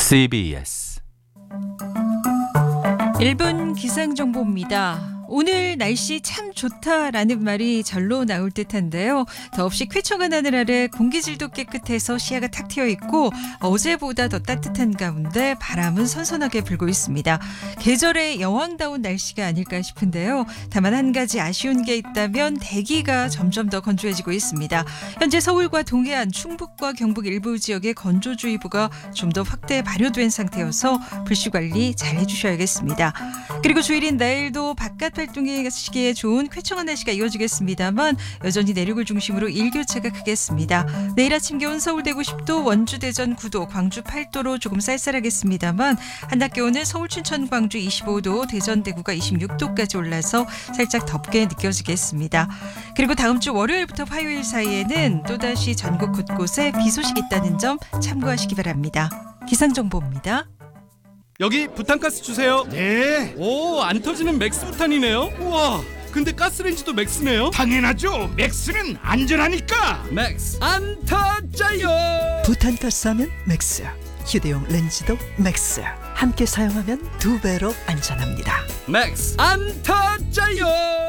CBS 1분 기상정보입니다. 오늘 날씨 참 좋다라는 말이 절로 나올 듯한데요. 더없이 쾌청한 하늘 아래 공기질도 깨끗해서 시야가 탁 트여 있고 어제보다 더 따뜻한 가운데 바람은 선선하게 불고 있습니다. 계절의 여왕다운 날씨가 아닐까 싶은데요. 다만 한 가지 아쉬운 게 있다면 대기가 점점 더 건조해지고 있습니다. 현재 서울과 동해안, 충북과 경북 일부 지역에 건조주의보가 좀 더 확대 발효된 상태여서 불씨관리 잘 해주셔야겠습니다. 그리고 주일인 내일도 바깥 활동하시기에 좋은 쾌청한 날씨가 이어지겠습니다만 여전히 내륙을 중심으로 일교차가 크겠습니다. 내일 아침 기온 서울 대구 10도, 원주 대전 9도, 광주 8도로 조금 쌀쌀하겠습니다만 한낮 기온은 서울 춘천 광주 25도, 대전 대구가 26도까지 올라서 살짝 덥게 느껴지겠습니다. 그리고 다음 주 월요일부터 화요일 사이에는 또다시 전국 곳곳에 비 소식이 있다는 점 참고하시기 바랍니다. 기상정보입니다. 여기 부탄가스 주세요. 네, 오, 안 터지는 맥스 부탄이네요. 우와, 근데 가스레인지도 맥스네요. 당연하죠. 맥스는 안전하니까. 맥스 안 터져요. 부탄가스 하면 맥스, 휴대용 렌즈도 맥스. 함께 사용하면 2배로 안전합니다. 맥스 안 터져요.